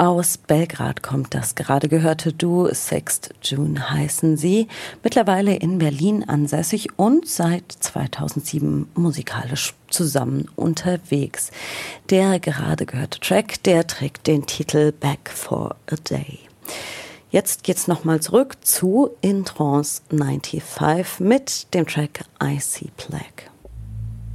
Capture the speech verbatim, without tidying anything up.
Aus Belgrad kommt das gerade gehörte Duo, Sixth June heißen sie, mittlerweile in Berlin ansässig und seit zweitausendsieben musikalisch zusammen unterwegs. Der gerade gehörte Track, der trägt den Titel Back for a Day. Jetzt geht's nochmal zurück zu In Trance fünfundneunzig mit dem Track I See Black.